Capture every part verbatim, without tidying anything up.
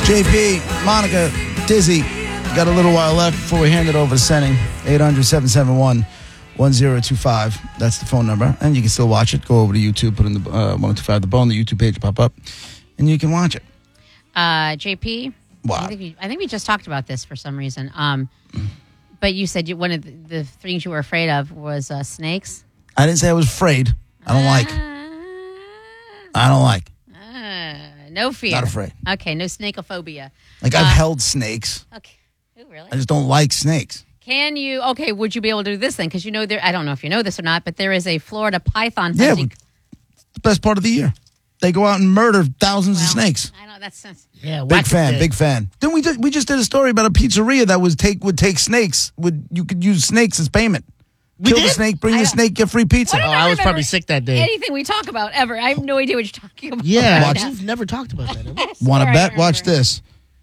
J P, Monica, Dizzy, got a little while left before we hand it over to Senning. eight hundred, seven seven one, one zero two five. That's the phone number. And you can still watch it. Go over to YouTube, put in the uh, one oh two five The Bone, the YouTube page will pop up, and you can watch it. Uh, J P? What? I think, we, I think we just talked about this for some reason. Um, but you said you, one of the, the things you were afraid of was uh, snakes. I didn't say I was afraid. I don't like. I don't like. Uh, no fear. Not afraid. Okay, no snakeophobia. Like, I've uh, held snakes. Okay. Oh, really? I just don't like snakes. Can you, okay, would you be able to do this then? Because you know, there. I don't know if you know this or not, but there is a Florida python Yeah, hunting. it's the best part of the year. They go out and murder thousands well, of snakes. I know, that's... that's yeah, big fan, big fan. Then we did, we just did a story about a pizzeria that was take would take snakes. Would You could use snakes as payment. We Kill did? the snake, bring I the don't- snake, get free pizza. What Oh, did I I was probably remember sick that day. Anything we talk about ever. I have no idea what you're talking about. Yeah, right now. we've never talked about that. Have we? I swear Want to I bet? remember. Watch this.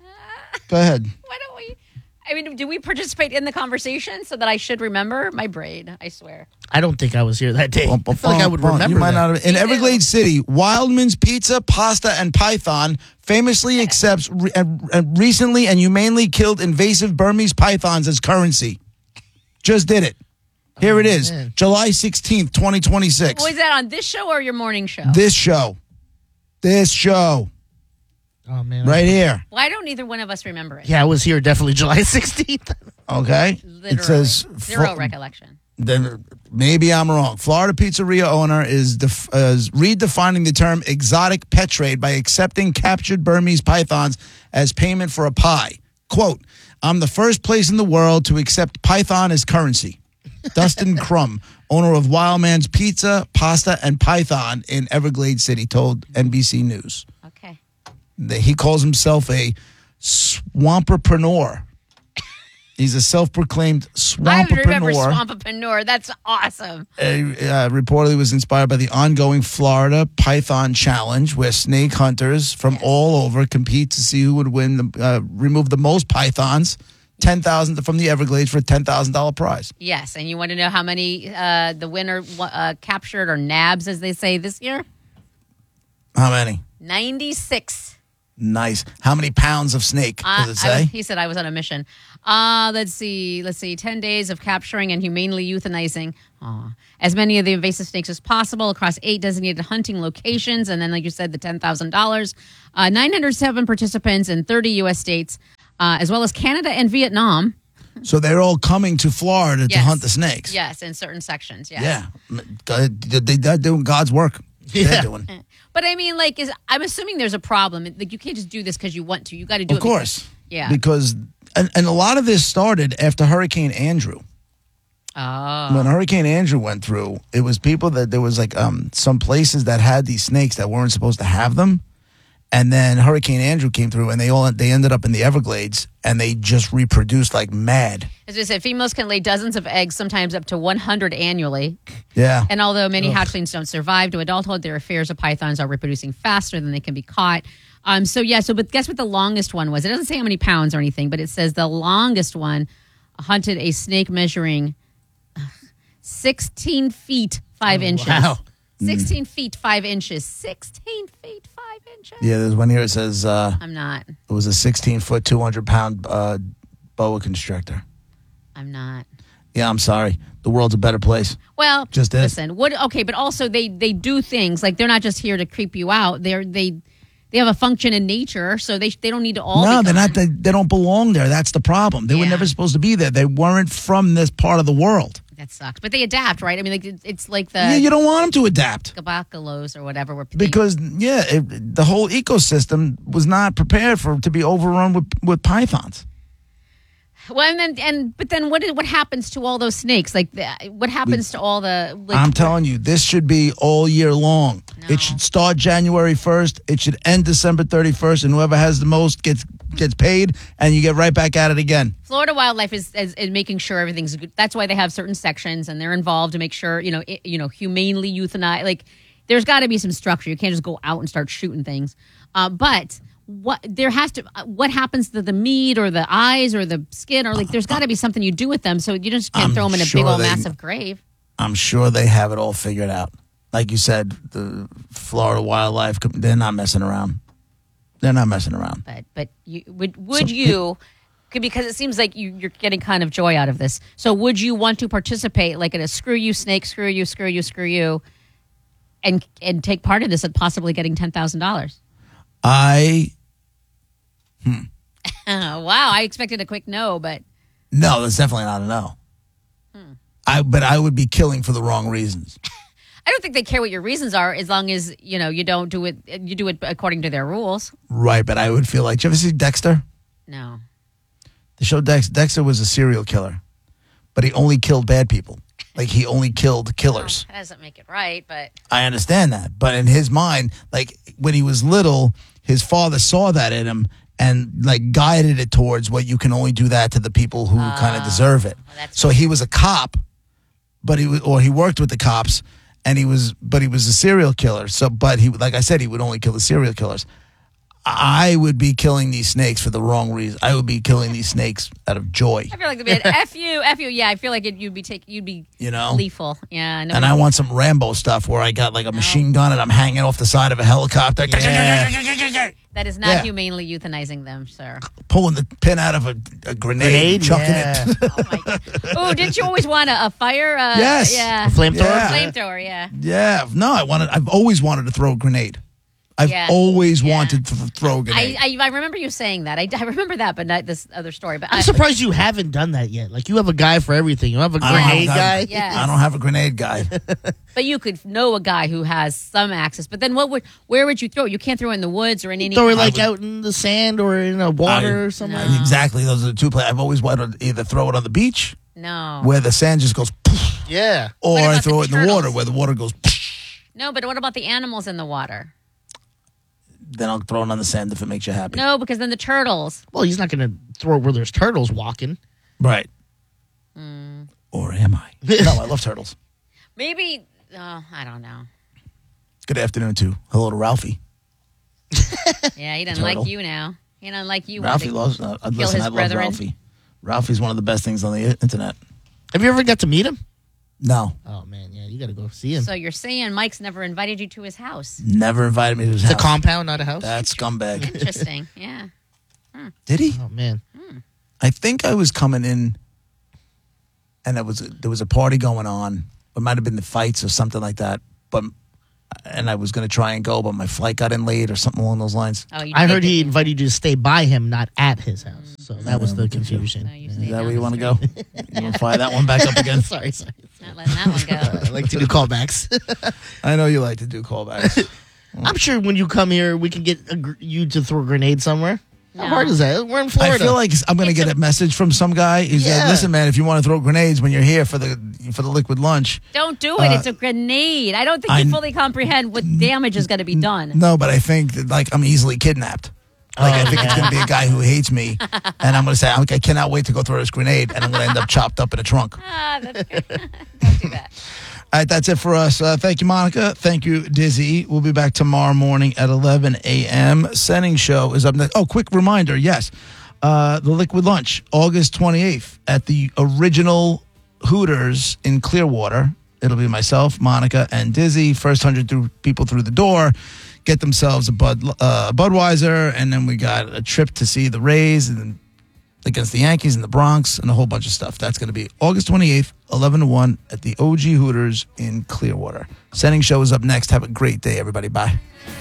Go ahead. Why don't we... I mean, do we participate in the conversation so that I should remember? My brain, I swear. I don't think I was here that day. Bum, I feel like I would bum, bum. remember You might that. not have. In Me too. Everglades City, Wildman's Pizza, Pasta, and Python famously accepts re- uh, uh, recently and humanely killed invasive Burmese pythons as currency. Just did it. Here it is, man. July sixteenth, twenty twenty-six. Was that on this show or your morning show? This show. This show. Oh, man. Right here. Why don't either one of us remember it? Yeah, I was here definitely July sixteenth. Okay? Literally. It says... Zero Flo- recollection. Then maybe I'm wrong. Florida pizzeria owner is, def- uh, is redefining the term exotic pet trade by accepting captured Burmese pythons as payment for a pie. Quote, I'm the first place in the world to accept python as currency. Dustin Crum, owner of Wildman's Pizza, Pasta, and Python in Everglades City, told N B C News. Okay. That he calls himself a swampreneur. He's a self-proclaimed I remember swampreneur. Swampapreneur. That's awesome. Uh, uh, reportedly was inspired by the ongoing Florida Python Challenge, where snake hunters from Yes. all over compete to see who would win, the, uh, remove the most pythons, ten thousand from the Everglades for a ten thousand dollars prize. Yes, and you want to know how many uh, the winner uh, captured, or nabs, as they say this year? How many? ninety-six. Nice. How many pounds of snake, Uh, does it I say? was- he said I was on a mission. Uh, let's see. Let's see. ten days of capturing and humanely euthanizing aw, as many of the invasive snakes as possible across eight designated hunting locations. And then, like you said, the ten thousand dollars. Uh, nine hundred seven participants in thirty U S states, uh, as well as Canada and Vietnam. So they're all coming to Florida to Yes. hunt the snakes. Yes, in certain sections. Yes. Yeah. God- they- They're doing God's work. Yeah. They're doing. But I mean, like, is I'm assuming there's a problem. Like, you can't just do this because you want to. You got to do Of it. because- course. yeah. Because, and, and a lot of this started after Hurricane Andrew. Oh. When Hurricane Andrew went through, it was people that there was like um some places that had these snakes that weren't supposed to have them, and then Hurricane Andrew came through, and they all they ended up in the Everglades, and they just reproduced like mad. As I said, females can lay dozens of eggs, sometimes up to one hundred annually. Yeah, And although many hatchlings don't survive to adulthood, their fears of pythons are reproducing faster than they can be caught. Um. So yeah. So, but guess what the longest one was? It doesn't say how many pounds or anything, but it says the longest one hunted a snake measuring uh, sixteen feet five Oh, inches. wow. Sixteen feet five inches. Sixteen feet five inches. yeah. There's one here that says uh, I'm not. it was a sixteen foot, two hundred pound uh, boa constrictor. I'm not. Yeah, I'm sorry. The world's a better place. Well, Just is. listen. What? Okay, but also they they do things like they're not just here to creep you out. They're they they have a function in nature, so they they don't need to all. no, be they're gone. not. They, they don't belong there. That's the problem. They were Yeah. never supposed to be there. They weren't from this part of the world. That sucks. But they adapt, right? I mean, like it- it's like the yeah, you don't want them to adapt. Gabacalos or whatever. Where they- Because yeah, it, the whole ecosystem was not prepared for to be overrun with, with pythons. well, and then and but then what what happens to all those snakes? Like the, what happens to all the? Like, I'm telling you, this should be all year long. No. It should start January first. It should end December thirty-first, and whoever has the most gets gets paid, and you get right back at it again. Florida Wildlife is, is, is making sure everything's good. That's why they have certain sections, and they're involved to make sure you know it, you know humanely euthanize. Like there's got to be some structure. You can't just go out and start shooting things. Uh, but what there has to uh, what happens to the meat or the eyes or the skin or like there's got to be something you do with them. So you just can't I'm throw them in a sure big old they- massive grave. I'm sure they have it all figured out. Like you said, the Florida Wildlife, they're not messing around. They're not messing around. But but you, would would so, you? Because it seems like you, you're getting kind of joy out of this. So would you want to participate, like in a screw you, snake, screw you, screw you, screw you, and and take part in this and possibly getting ten thousand dollars? I. Hmm. Wow, I expected a quick no, but no, that's definitely not a no. Hmm. I but I would be killing for the wrong reasons. I don't think they care what your reasons are, as long as you know you don't do it. You do it according to their rules. Right, but I would feel like. Did you ever see Dexter? No. The show Dex, Dexter was a serial killer, but he only killed bad people. Like he only killed killers. Well, that doesn't make it right, but I understand that. But in his mind, like when he was little, his father saw that in him and like guided it towards what you can only do that to the people who uh, kind of deserve it. Well, so he was a cop, but he was, or he worked with the cops. And he was, but he was a serial killer. So, but he, like I said, he would only kill the serial killers. I would be killing these snakes for the wrong reason. I would be killing these snakes out of joy. I feel like the man, F you, F you. Yeah, I feel like it, you'd be take, you'd be, you know, gleeful. Yeah, I know. And I want some Rambo stuff where I got like a machine gun and I'm hanging off the side of a helicopter. Yeah. That is not yeah. humanely euthanizing them, sir. Pulling the pin out of a, a grenade, grenade, chucking yeah. it. Oh my god! Oh, didn't you always want a, a fire? Uh, yes. Yeah. A flamethrower. Yeah. Flamethrower. Yeah. Yeah. No, I wanted. I've always wanted to throw a grenade. I've yeah. always yeah. wanted to throw a grenade. I, I, I remember you saying that. I, I remember that, but not this other story. But I'm I, surprised you haven't done that yet. Like you have a guy for everything. You have a grenade have, guy. Yes. I don't have a grenade guy. But you could know a guy who has some access. But then what would? Where would you throw it? You can't throw it in the woods or in any. Throw it like would, out in the sand or in a water I, or something. No. Exactly. Those are the two places. I've always wanted to either throw it on the beach, no, where the sand just goes, poof, Yeah. or What I about throw the it in the turtles? water where the water goes. Poof. no. But what about the animals in the water? Then I'll throw it on the sand if it makes you happy. No, because then the turtles. Well, he's not going to throw it where there's turtles walking. Right. Mm. Or am I? No, I love turtles. Maybe. Oh, I don't know. Good afternoon, too. Hello to Ralphie. Yeah, he doesn't Turtle. like you now. He doesn't like you. Ralphie wanting loves. to Uh, kill listen, his I love brethren. Ralphie. Ralphie's one of the best things on the internet. Have you ever got to meet him? No, Oh man, yeah, you got to go see him. So you're saying Mike's never invited you to his house? never invited me to his It's a house. compound, not a house. That scumbag. Interesting. Yeah. Did he? Oh man, I think I was coming in, and it was there was a party going on. It might have been the fights or something like that. But and I was going to try and go, but my flight got in late or something along those lines. Oh, you I heard did he it. invited you to stay by him, not at his house. So that was the confusion. No, you Is stayed that down where you the want to go? street. You want to fire that one back up again? sorry, sorry. Not letting that one go. I like to do callbacks. I know you like to do callbacks. I'm sure when you come here, we can get a, gr- you to throw a grenade somewhere. How No. hard is that? We're in Florida. I feel like I'm going to get a message from some guy. He's Yeah. like, "Listen, man, if you want to throw grenades when you're here for the for the liquid lunch, Don't do it. Uh, It's a grenade. I don't think I- you fully comprehend what damage is going to be done. no." But I think that, like I'm easily kidnapped. Like I think it's going to be a guy who hates me, and I'm going to say, "I cannot wait to go throw this grenade," and I'm going to end up chopped up in a trunk. Ah, that's good. Don't do that. All right, that's it for us. Uh, thank you, Monica. Thank you, Dizzy. We'll be back tomorrow morning at eleven a.m. Setting show is up next. Oh, quick reminder, yes. Uh, the Liquid Lunch, August twenty-eighth at the original Hooters in Clearwater. It'll be myself, Monica, and Dizzy. First hundred through people through the door get themselves a Bud uh, Budweiser, and then we got a trip to see the Rays and against the Yankees in the Bronx and a whole bunch of stuff. That's going to be August twenty-eighth, eleven to one at the O G Hooters in Clearwater. Setting show is up next. Have a great day, everybody. Bye.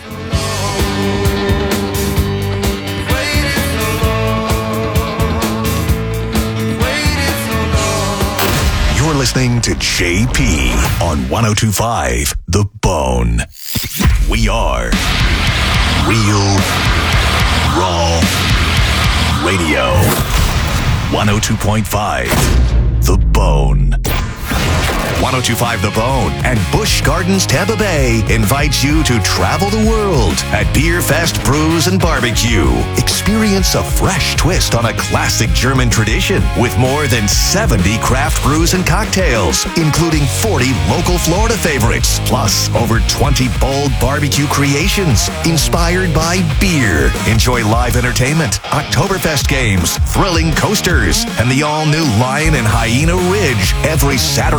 You're listening to J P on one oh two point five The Bone. We are Real Raw Radio. one oh two point five The Bone. one oh two point five The Bone and Busch Gardens Tampa Bay invites you to travel the world at Beer Fest Brews and Barbecue. Experience a fresh twist on a classic German tradition with more than seventy craft brews and cocktails, including forty local Florida favorites, plus over twenty bold barbecue creations inspired by beer. Enjoy live entertainment, Oktoberfest games, thrilling coasters, and the all-new Lion and Hyena Ridge every Saturday and Sunday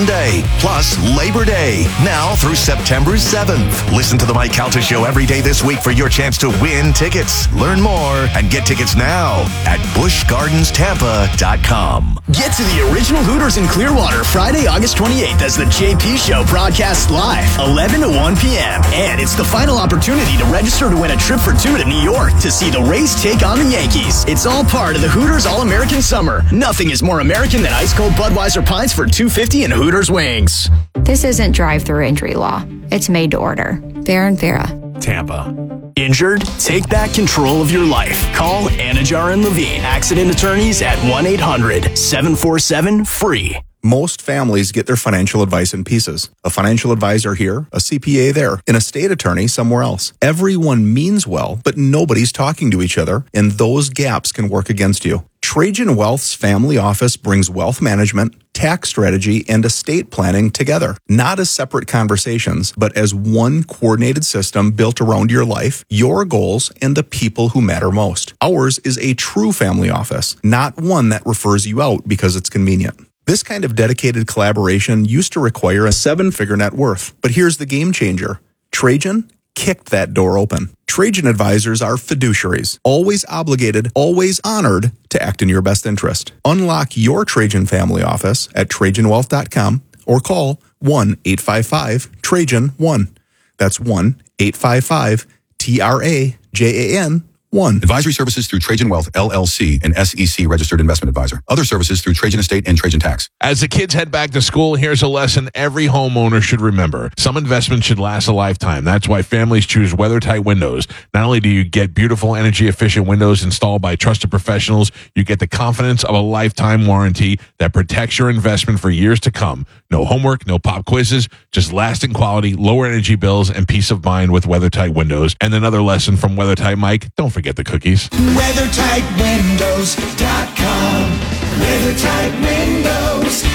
Sunday, plus Labor Day, now through September seventh. Listen to the Mike Calta Show every day this week for your chance to win tickets. Learn more and get tickets now at busch gardens tampa dot com. Get to the original Hooters in Clearwater Friday, August twenty-eighth as the J P Show broadcasts live, eleven to one p.m. And it's the final opportunity to register to win a trip for two to New York to see the Rays take on the Yankees. It's all part of the Hooters All-American Summer. Nothing is more American than ice-cold Budweiser pints for two dollars and fifty cents and Hooters wings. This isn't drive-through injury law. It's made to order. Fair and Vera. Tampa. Injured? Take back control of your life. Call Anajar and Levine, accident attorneys at one eight hundred seven four seven free. Most families get their financial advice in pieces. A financial advisor here, a C P A there, an estate attorney somewhere else. Everyone means well, but nobody's talking to each other, and those gaps can work against you. Trajan Wealth's family office brings wealth management, tax strategy, and estate planning together. Not as separate conversations, but as one coordinated system built around your life, your goals, and the people who matter most. Ours is a true family office, not one that refers you out because it's convenient. This kind of dedicated collaboration used to require a seven-figure net worth. But here's the game changer. Trajan kicked that door open. Trajan advisors are fiduciaries, always obligated, always honored to act in your best interest. Unlock your Trajan family office at trajan wealth dot com or call one eight five five Trajan one. That's one eight five five T R A J A N one. Advisory services through Trajan Wealth, L L C, an S E C registered investment advisor. Other services through Trajan Estate and Trajan Tax. As the kids head back to school, here's a lesson every homeowner should remember. Some investments should last a lifetime. That's why families choose WeatherTight windows. Not only do you get beautiful, energy-efficient windows installed by trusted professionals, you get the confidence of a lifetime warranty that protects your investment for years to come. No homework, no pop quizzes, just lasting quality, lower energy bills, and peace of mind with WeatherTight windows. And another lesson from WeatherTight Mike, don't forget the cookies. weather tight windows dot com. WeatherTight Windows.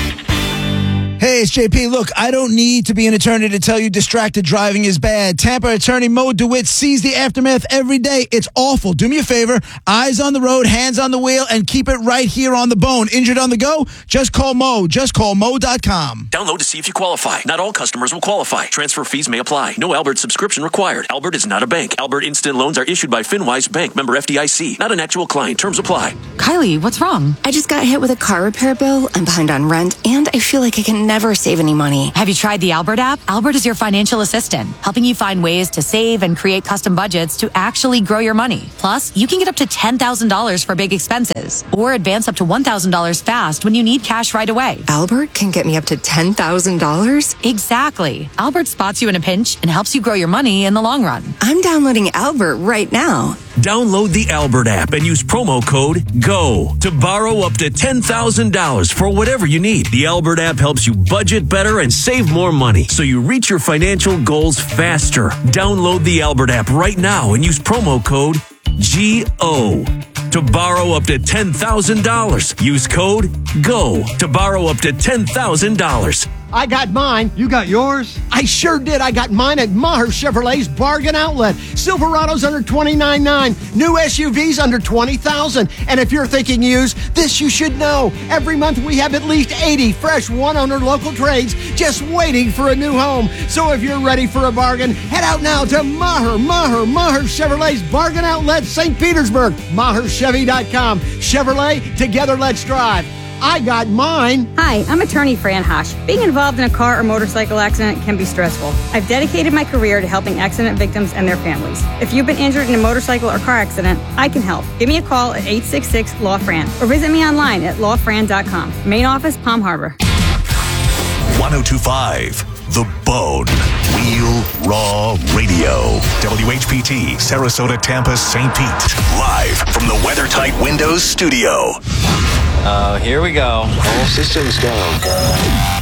Hey, it's J P. Look, I don't need to be an attorney to tell you distracted driving is bad. Tampa attorney Mo DeWitt sees the aftermath every day. It's awful. Do me a favor. Eyes on the road, hands on the wheel, and keep it right here on the bone. Injured on the go? Just call Mo. Just call mo dot com. Download to see if you qualify. Not all customers will qualify. Transfer fees may apply. No Albert subscription required. Albert is not a bank. Albert Instant Loans are issued by FinWise Bank, member F D I C. Not an actual client. Terms apply. Kylie, what's wrong? I just got hit with a car repair bill. I'm behind on rent, and I feel like I can never save any money. Have you tried the Albert app? Albert is your financial assistant, helping you find ways to save and create custom budgets to actually grow your money. Plus, you can get up to ten thousand dollars for big expenses or advance up to one thousand dollars fast when you need cash right away. Albert can get me up to ten thousand dollars? Exactly. Albert spots you in a pinch and helps you grow your money in the long run. I'm downloading Albert right now. Download the Albert app and use promo code GO to borrow up to ten thousand dollars for whatever you need. The Albert app helps you budget better and save more money so you reach your financial goals faster. Download the Albert app right now and use promo code G O to borrow up to ten thousand dollars. Use code GO to borrow up to ten thousand dollars. I got mine. You got yours? I sure did. I got mine at Maher Chevrolet's Bargain Outlet. Silverado's under twenty-nine nine. New S U Vs under twenty thousand. And if you're thinking used, this you should know. Every month we have at least eighty fresh one-owner local trades just waiting for a new home. So if you're ready for a bargain, head out now to Maher, Maher, Maher Chevrolet's Bargain Outlet, Saint Petersburg. Maher Chevy dot com. Chevrolet, together let's drive. I got mine. Hi, I'm attorney Fran Hosh. Being involved in a car or motorcycle accident can be stressful. I've dedicated my career to helping accident victims and their families. If you've been injured in a motorcycle or car accident, I can help. Give me a call at eight six six, L A W, F R A N or visit me online at law fran dot com. Main office, Palm Harbor. one oh two point five The Bone. Real Raw Radio. W H P T, Sarasota, Tampa, Saint Pete. Live from the WeatherTight Windows studio. Uh, here we go. All systems go.